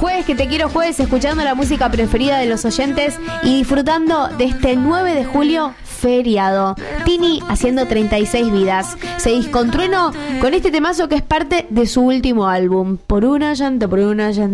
jueves que te quiero jueves, escuchando la música preferida de los oyentes y disfrutando de este 9 de julio feriado. Tini haciendo 36 vidas. Se discontruenó con este temazo que es parte de su último álbum. Por una llanta, por una llanta.